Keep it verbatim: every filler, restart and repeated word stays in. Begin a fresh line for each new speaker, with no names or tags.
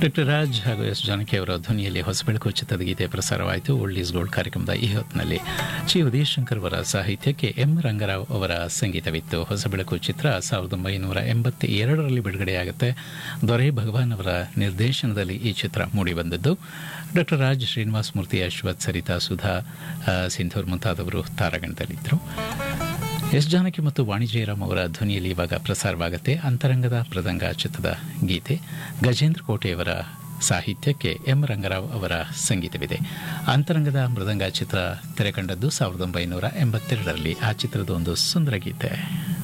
Doctor Raj ಹಾಗೂ S Janaki ಅವರ ಧ್ವನಿಯಲ್ಲಿ ಹೊಸಬೆಳಕು ಚಿತ್ರದ ಗೀತೆ ಪ್ರಸಾರವಾಯಿತು. ಓಲ್ಡ್ ಈಸ್ ಗೋಲ್ಡ್ ಕಾರ್ಯಕ್ರಮದ ಈ ಹೊತ್ತಿನಲ್ಲಿ ಚಿ ಉದಯ್ ಶಂಕರ್ ಅವರ ಸಾಹಿತ್ಯಕ್ಕೆ ಎಂ ರಂಗರಾವ್ ಅವರ ಸಂಗೀತವಿತ್ತು. ಹೊಸಬೆಳಕು ಚಿತ್ರ ಸಾವಿರದ ಒಂಬೈನೂರ ಎಂಬತ್ತ ಎರಡರಲ್ಲಿ ಬಿಡುಗಡೆಯಾಗುತ್ತೆ. ದೊರೆ ಭಗವಾನ್ ಅವರ ನಿರ್ದೇಶನದಲ್ಲಿ ಈ ಚಿತ್ರ ಮೂಡಿಬಂದದ್ದು. ಡಾಕ್ಟರ್ ರಾಜ್, ಶ್ರೀನಿವಾಸ ಮೂರ್ತಿ, ಅಶ್ವಥ್, ಸರಿತಾ, ಸುಧಾ, ಸಿಂಧೂರ್ ಮುಂತಾದವರು ತಾರಾಗಣದಲ್ಲಿದ್ದರು. ಎಸ್ ಜಾನಕಿ ಮತ್ತು ವಾಣಿ ಜಯರಾಮ್ ಅವರ ಧ್ವನಿಯಲ್ಲಿ ಇವಾಗ ಪ್ರಸಾರವಾಗುತ್ತೆ ಅಂತರಂಗದ ಮೃದಂಗ ಚಿತ್ರದ ಗೀತೆ. ಗಜೇಂದ್ರ ಕೋಟೆಯವರ ಸಾಹಿತ್ಯಕ್ಕೆ ಎಂ ರಂಗರಾವ್ ಅವರ ಸಂಗೀತವಿದೆ. ಅಂತರಂಗದ ಮೃದಂಗ ಚಿತ್ರ ತೆರೆಕಂಡದ್ದು ಸಾವಿರದ ಒಂಬೈನೂರ ಎಂಬತ್ತೆರಡರಲ್ಲಿ. ಆ ಚಿತ್ರದ ಒಂದು ಸುಂದರ ಗೀತೆ.